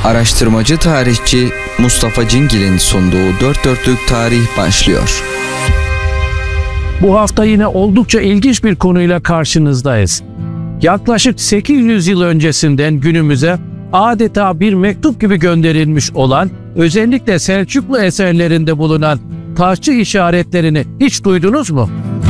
Araştırmacı tarihçi Mustafa Cingil'in sunduğu Dört Dörtlük Tarih başlıyor. Bu hafta yine oldukça ilginç bir konuyla karşınızdayız. Yaklaşık 800 yıl öncesinden günümüze adeta bir mektup gibi gönderilmiş olan, özellikle Selçuklu eserlerinde bulunan taşçı işaretlerini hiç duydunuz mu?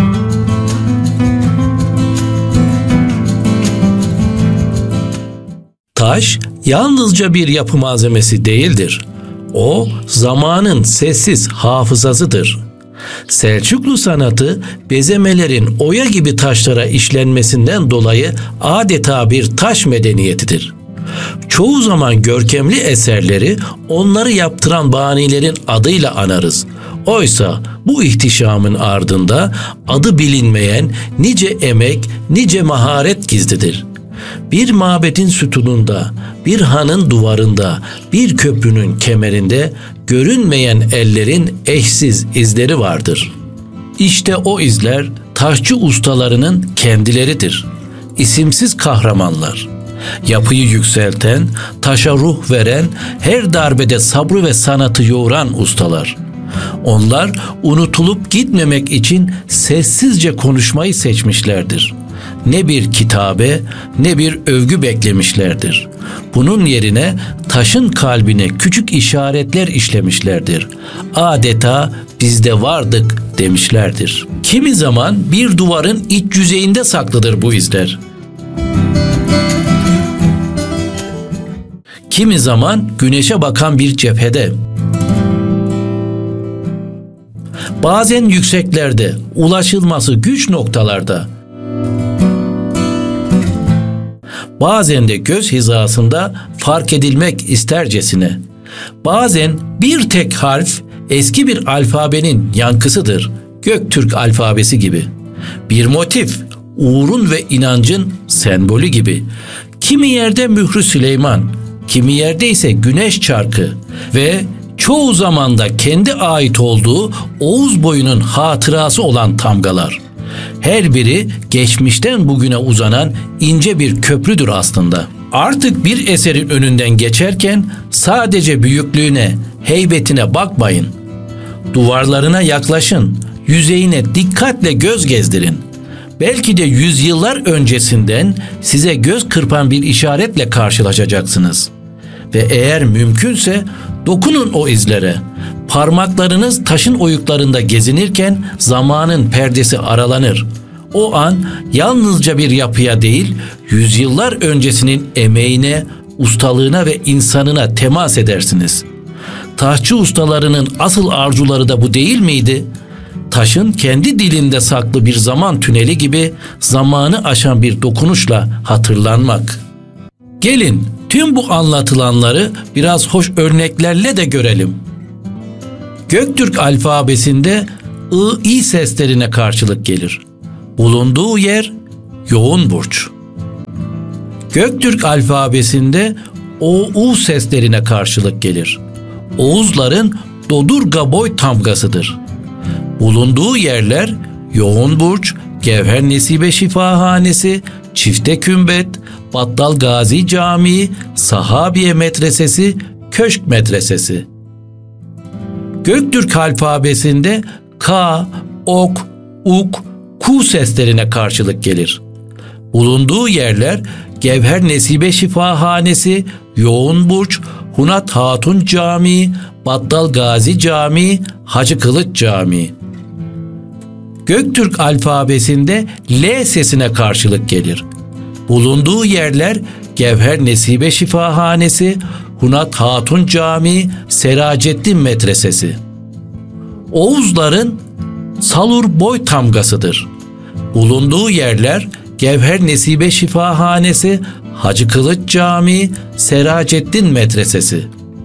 Taş yalnızca bir yapı malzemesi değildir. O zamanın sessiz hafızasıdır. Selçuklu sanatı bezemelerin oya gibi taşlara işlenmesinden dolayı adeta bir taş medeniyetidir. Çoğu zaman görkemli eserleri onları yaptıran banilerin adıyla anarız. Oysa bu ihtişamın ardında adı bilinmeyen nice emek, nice maharet gizlidir. Bir mabedin sütununda, bir hanın duvarında, bir köprünün kemerinde görünmeyen ellerin eşsiz izleri vardır. İşte o izler taşçı ustalarının kendileridir. İsimsiz kahramanlar. Yapıyı yükselten, taşa ruh veren, her darbede sabrı ve sanatı yoğuran ustalar. Onlar unutulup gitmemek için sessizce konuşmayı seçmişlerdir. Ne bir kitabe ne bir övgü beklemişlerdir. Bunun yerine taşın kalbine küçük işaretler işlemişlerdir. Adeta bizde vardık demişlerdir. Kimi zaman bir duvarın iç yüzeyinde saklıdır bu izler. Kimi zaman güneşe bakan bir cephede. Bazen yükseklerde, ulaşılması güç noktalarda. Bazen de göz hizasında fark edilmek istercesine. Bazen bir tek harf eski bir alfabenin yankısıdır. Göktürk alfabesi gibi. Bir motif, uğurun ve inancın sembolü gibi. Kimi yerde mührü Süleyman, kimi yerde ise güneş çarkı ve çoğu zamanda kendi ait olduğu Oğuz boyunun hatırası olan tamgalar. Her biri geçmişten bugüne uzanan ince bir köprüdür aslında. Artık bir eserin önünden geçerken sadece büyüklüğüne, heybetine bakmayın. Duvarlarına yaklaşın, yüzeyine dikkatle göz gezdirin. Belki de yüzyıllar öncesinden size göz kırpan bir işaretle karşılaşacaksınız. Ve eğer mümkünse dokunun o izlere. Parmaklarınız taşın oyuklarında gezinirken zamanın perdesi aralanır. O an yalnızca bir yapıya değil, yüzyıllar öncesinin emeğine, ustalığına ve insanına temas edersiniz. Taşçı ustalarının asıl arzuları da bu değil miydi? Taşın kendi dilinde saklı bir zaman tüneli gibi zamanı aşan bir dokunuşla hatırlanmak. Gelin tüm bu anlatılanları biraz hoş örneklerle de görelim. Göktürk alfabesinde I seslerine karşılık gelir. Bulunduğu yer yoğun burç. Göktürk alfabesinde U seslerine karşılık gelir. Oğuzların dodurga boy tamgasıdır. Bulunduğu yerler yoğun burç, Gevher Nesibe Şifahanesi, Çifte Kümbet, Battal Gazi Camii, Sahabiye Medresesi, Köşk Medresesi. Göktürk alfabesinde K, Ok, Uk, Ku seslerine karşılık gelir. Bulunduğu yerler Gevher Nesibe Şifahanesi, Yoğun Burç, Hunat Hatun Camii, Battal Gazi Camii, Hacı Kılıç Camii. Göktürk alfabesinde L sesine karşılık gelir. Bulunduğu yerler Gevher Nesibe Şifahanesi, Hunat Hatun Camii, Seracettin Medresesi. Oğuzların Salur boy tamgasıdır. Bulunduğu yerler Gevher Nesibe Şifahanesi, Hacı Kılıç Camii, Seracettin Medresesi.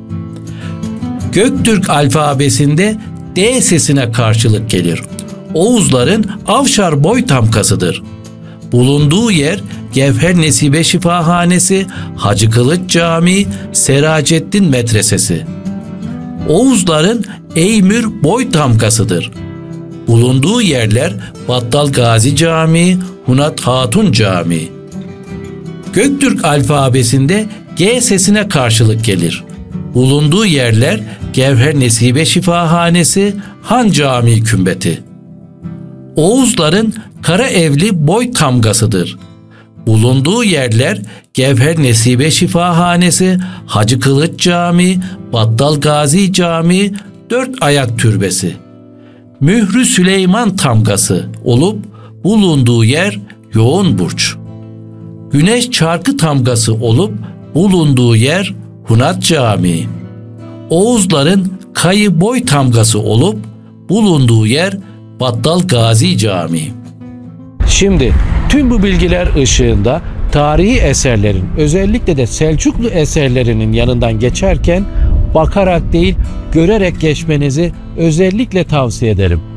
Göktürk alfabesinde D sesine karşılık gelir. Oğuzların Avşar boy tamkasıdır. Bulunduğu yer Gevher Nesibe Şifahanesi, Hacı Kılıç Camii, Seracettin Medresesi. Oğuzların Eymür boy tamkasıdır. Bulunduğu yerler Battal Gazi Camii, Hunat Hatun Camii. Göktürk alfabesinde G sesine karşılık gelir. Bulunduğu yerler Gevher Nesibe Şifahanesi, Han Camii Kümbeti. Oğuzların Karaevli boy tamgasıdır. Bulunduğu yerler Gevher Nesibe Şifahanesi, Hacı Kılıç Camii, Battal Gazi Camii, Dört Ayak Türbesi. Mührü Süleyman tamgası olup bulunduğu yer Yoğun Burç. Güneş Çarkı tamgası olup bulunduğu yer Hunat Camii. Oğuzların Kayı Boy tamgası olup bulunduğu yer Battal Gazi Camii. Şimdi tüm bu bilgiler ışığında tarihi eserlerin, özellikle de Selçuklu eserlerinin yanından geçerken bakarak değil, görerek geçmenizi özellikle tavsiye ederim.